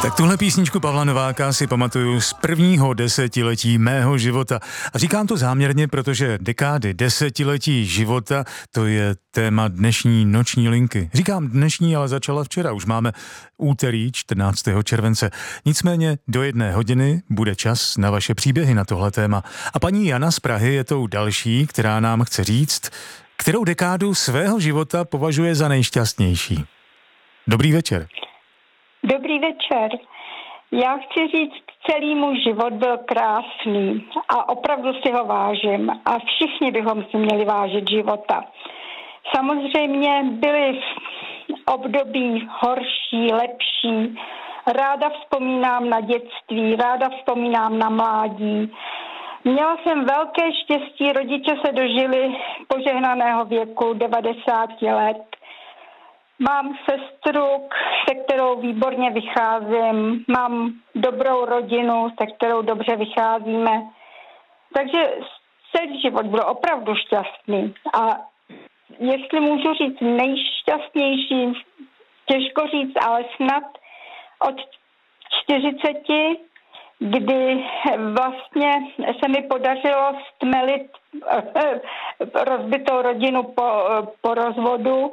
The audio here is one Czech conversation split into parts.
Tak tuhle písničku Pavla Nováka si pamatuju z prvního desetiletí mého života. A říkám to záměrně, protože dekády, desetiletí života, to je téma dnešní noční linky. Říkám dnešní, ale začala včera. Už máme úterý 14. července. Nicméně do 1 hodiny bude čas na vaše příběhy na tohle téma. A paní Jana z Prahy je tou další, která nám chce říct, kterou dekádu svého života považuje za nejšťastnější. Dobrý večer. Dobrý večer. Já chci říct, celý můj život byl krásný a opravdu si ho vážím a všichni bychom si měli vážit života. Samozřejmě byly období horší, lepší. Ráda vzpomínám na dětství, ráda vzpomínám na mládí. Měla jsem velké štěstí, rodiče se dožili požehnaného věku 90 let. Mám sestru, se kterou výborně vycházím, mám dobrou rodinu, se kterou dobře vycházíme. Takže celý život byl opravdu šťastný. A jestli můžu říct nejšťastnější, těžko říct, ale snad od 40, kdy vlastně se mi podařilo stmelit rozbitou rodinu po rozvodu.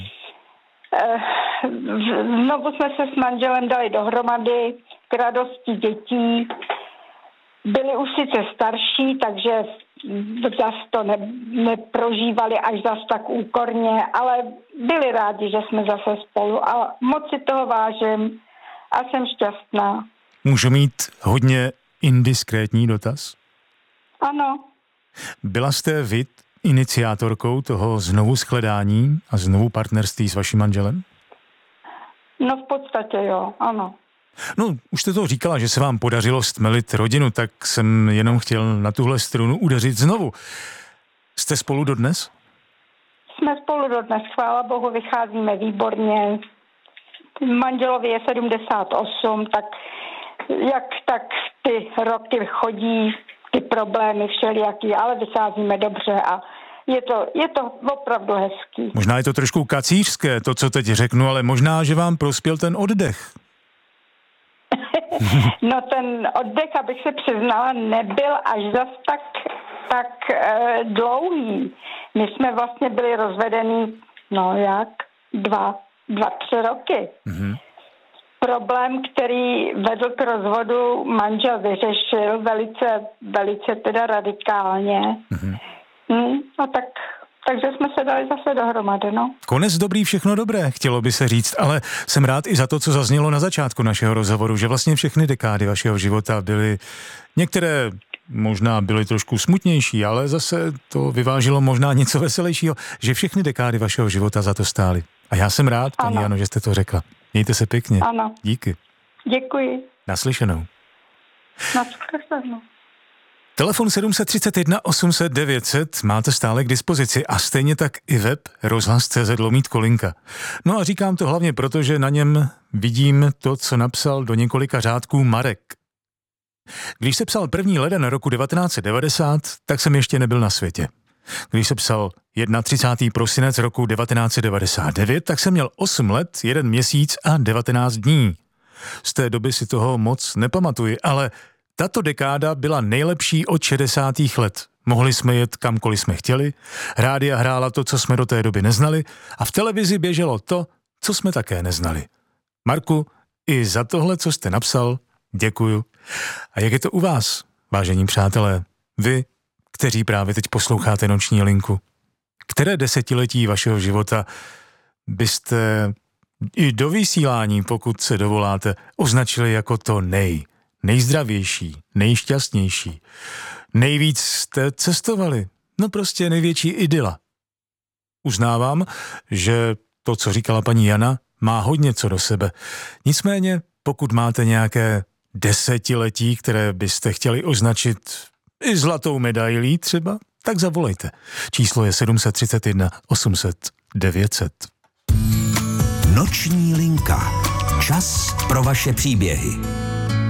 Znovu jsme se s manželem dali dohromady k radosti dětí. Byli už sice starší, takže zas to neprožívali až zas tak úkorně, ale byli rádi, že jsme zase spolu a moc si toho vážím a jsem šťastná. Můžu mít hodně indiskrétní dotaz? Ano. Byla jste vy iniciátorkou toho znovu shledání a znovu partnerství s vaším manželem? No v podstatě jo, ano. No, už jste to říkala, že se vám podařilo stmelit rodinu, tak jsem jenom chtěl na tuhle strunu udeřit znovu. Jste spolu dodnes? Jsme spolu dodnes, chvála Bohu, vycházíme výborně. Manželovi je 78, tak jak tak ty roky chodí, ty problémy všelijaký, ale vycházíme dobře a je to opravdu hezký. Možná je to trošku kacířské, to, co teď řeknu, ale možná, že vám prospěl ten oddech. No ten oddech, abych se přiznala, nebyl až zas tak dlouhý. My jsme vlastně byli rozvedení, 2-3 roky. Mm-hmm. Problém, který vedl k rozvodu, manžel vyřešil velice teda radikálně. Mm-hmm. Takže jsme se dali zase dohromady, no. Konec dobrý, všechno dobré, chtělo by se říct, ale jsem rád i za to, co zaznělo na začátku našeho rozhovoru, že vlastně všechny dekády vašeho života byly, některé možná byly trošku smutnější, ale zase to vyvážilo možná něco veselějšího, že všechny dekády vašeho života za to stály. A já jsem rád, paní Jano, že jste to řekla. Mějte se pěkně. Ano. Díky. Děkuji. Naslyšenou. Naslyšenou. Telefon 731 800 900 máte stále k dispozici a stejně tak i web rozhlas.cz/kolinka. No a říkám to hlavně proto, že na něm vidím to, co napsal do několika řádků Marek. Když se psal 1. leden roku 1990, tak jsem ještě nebyl na světě. Když se psal 31. prosinec roku 1999, tak jsem měl 8 let, 1 měsíc a 19 dní. Z té doby si toho moc nepamatuji, ale tato dekáda byla nejlepší od 60. let. Mohli jsme jet kamkoliv jsme chtěli, rádia hrála to, co jsme do té doby neznali a v televizi běželo to, co jsme také neznali. Marku, i za tohle, co jste napsal, děkuju. A jak je to u vás, vážení přátelé? Vy, kteří právě teď posloucháte noční linku. Které desetiletí vašeho života byste i do vysílání, pokud se dovoláte, označili jako to nejzdravější, nejšťastnější. Nejvíc jste cestovali, no prostě největší idyla. Uznávám, že to, co říkala paní Jana, má hodně co do sebe. Nicméně, pokud máte nějaké desetiletí, které byste chtěli označit i zlatou medailí třeba, tak zavolejte. Číslo je 731 800 900. Noční linka. Čas pro vaše příběhy.